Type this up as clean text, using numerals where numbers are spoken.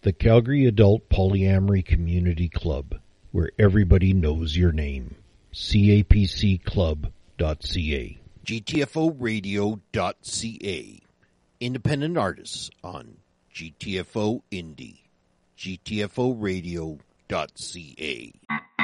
The Calgary Adult Polyamory Community Club, where everybody knows your name. capcclub.ca. GTFOradio.ca. Independent artists on GTFO Indie. GTFOradio.ca.